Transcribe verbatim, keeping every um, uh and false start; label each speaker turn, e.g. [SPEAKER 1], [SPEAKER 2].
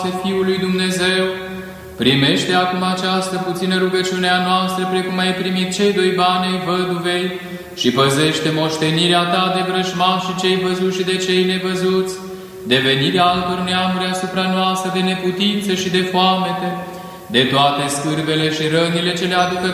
[SPEAKER 1] Fiul lui Dumnezeu, primește acum această puțină rugăciune a noastră, precum ai primit cei doi bani ai văduvei, și păzește moștenirea ta de vrăjmași și cei văzuți și de cei nevăzuți, de venirea altor neamuri asupra noastră, de neputință și de foamete, de toate scârbele și rănile ce le aducă